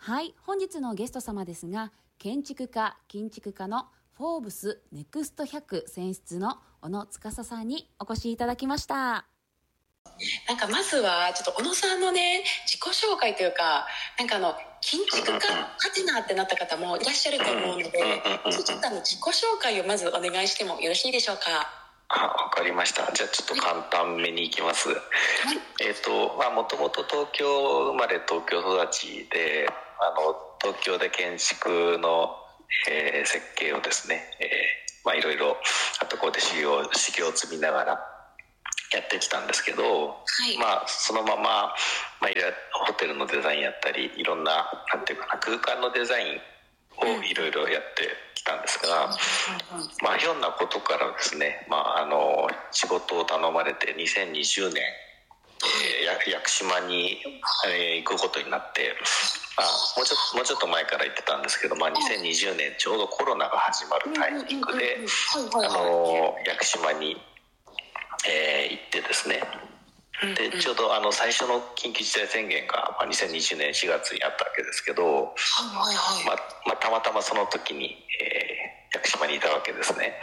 はい、本日のゲスト様ですが、建築家、建築家のフォーブスネクスト100選出の小野司さんにお越しいただきました。 なんかまずはちょっと小野さんのね、自己紹介というか、なんか建築家ハテナってなった方もいらっしゃると思うので、ちょっと自己紹介をまずお願いしてもよろしいでしょうか。 わかりました。じゃあちょっと簡単めにいきます。もともと東京生まれ東京育ちで、東京で建築の、設計をですね、いろいろあとここで修行を積みながらやってきたんですけど、そのまま、ホテルのデザインやったり、いろんな、なんていうかな、空間のデザインをいろいろやってきたんですが、ひょんなことからですね、仕事を頼まれて2020年、屋久島に、行くことになって、もうちょっと前から行ってたんですけど、2020年ちょうどコロナが始まるタイミングで、屋久島に、行ってですね、でちょうど最初の緊急事態宣言が2020年4月にあったわけですけど、たまたまその時に、屋久島にいたわけですね。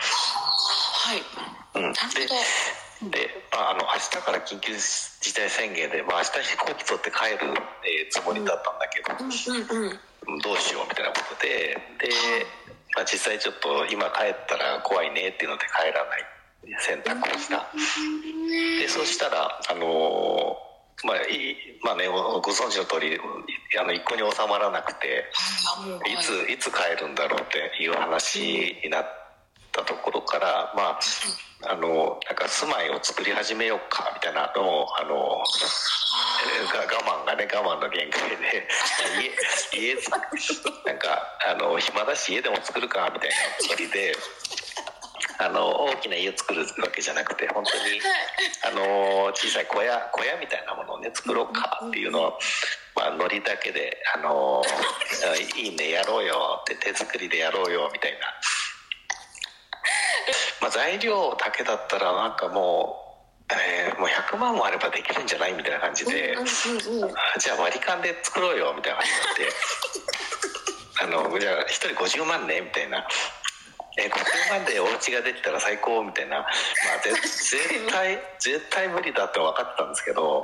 で明日から緊急事態宣言で、明日飛行機取って帰る、つもりだったんだけど、どうしようみたいなことで、実際ちょっと今帰ったら怖いねっていうので帰らない選択をした。でそうしたらご存知の通り一向に収まらなくて、いつ帰るんだろうっていう話になったところから、なんか住まいを作り始めようかみたいなのを我慢の限界で家なんか暇だし家でも作るかみたいなつもりで。大きな家を作るわけじゃなくて、本当に小さい小屋みたいなものをね作ろうかっていうのを、ノリだけでいいねやろうよって手作りでやろうよみたいな、材料だけだったらなんかもう100万もあればできるんじゃないみたいな感じで、じゃあ割り勘で作ろうよみたいな感じになってじゃあ1人50万ねみたいな。50万でお家ができたら最高みたいな、絶対無理だって分かってたんですけど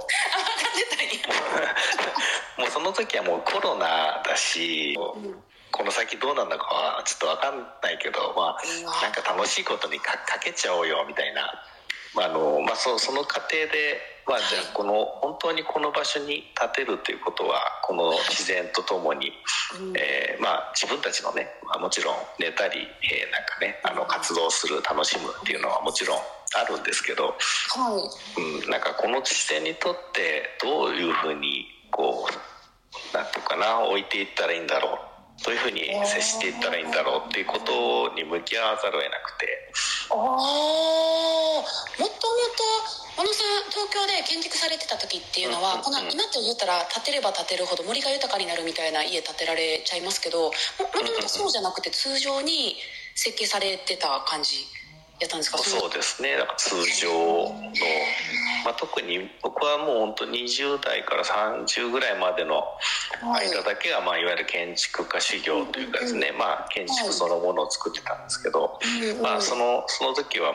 もうその時はもうコロナだし、この先どうなんだかはちょっと分かんないけど、なんか楽しいことにかけちゃおうよみたいな、その過程で、じゃあ本当にこの場所に建てるということはこの自然とともに、自分たちのね、もちろん寝たり、活動する楽しむっていうのはもちろんあるんですけど、なんかこの自然にとってどういうふうになんていうかな、置いていったらいいんだろう、どういうふうに接していったらいいんだろうっていうことに向き合わざるを得なくて。 もともと小野さん東京で建築されてた時っていうのは、今って言ったら建てれば建てるほど森が豊かになるみたいな家建てられちゃいますけど、もともとそうじゃなくて通常に設計されてた感じやったんですか？ そうですね、だから通常の、特に僕はもう本当20代から30ぐらいまでの間だけが、いわゆる建築家修行というかですね、建築そのものを作ってたんですけど、その時は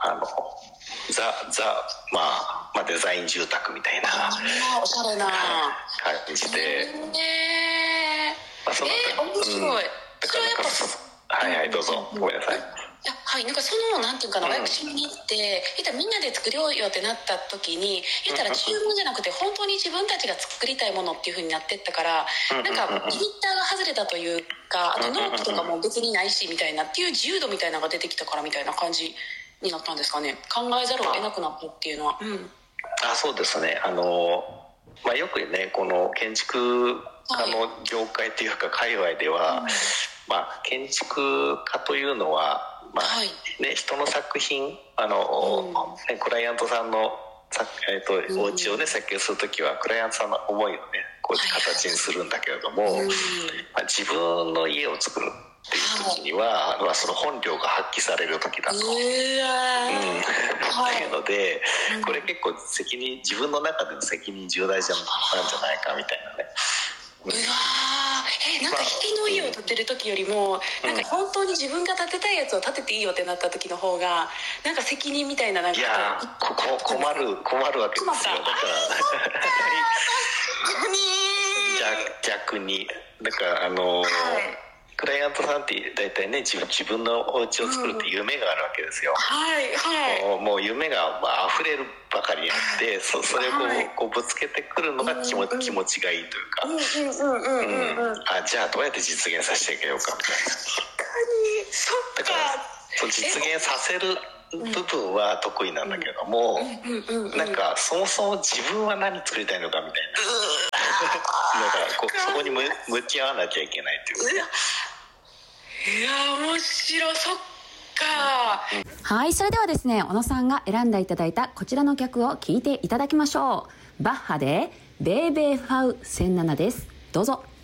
デザイン住宅みたいなおしゃれな感じで、 面白い。それはやっぱどうぞごめんなさい。 なんかなんていうかな、屋久島に行ってみんなで作ろうよってなった時に言ったら注文じゃなくて本当に自分たちが作りたいものっていう風になってったから、なんかリミッターが外れたというか、あと納期とかも別にないしみたいなっていう自由度みたいなのが出てきたからみたいな感じになったんですかね。考えざるを得なくなったっていうのは。 そうですね。よくね、この建築家の業界っていうか界隈では、建築家というのは人の作品、クライアントさんのお家をね設計するときはクライアントさんの思いをねこういう形にするんだけれども、自分の家を作るっていう時には、その本領が発揮される時だと、っていうので、これ結構自分の中での責任重大なんじゃないかみたいなね。 なんか人の家を建てる時よりもなんか本当に自分が建てたいやつを建てていいよってなった時の方がなんか責任みたいな、なんかいや困るわけですよ。だから逆にだからクライアントさんって大体ね自分のお家を作るって夢があるわけですよ。もう夢が溢れるばかりにあってそれをこうぶつけてくるのが気持ちがいいというか、じゃあどうやって実現させていけようかみたいな。だから実現させる部分は得意なんだけども、なんかそもそも自分は何作りたいのかみたいなだからそこに向き合わなきゃいけないというか。 いや面白そっか。 はい、それではですね、小野さんが選んでいただいたこちらの曲を聴いていただきましょう。バッハでベーベーファウ1007です。どうぞ。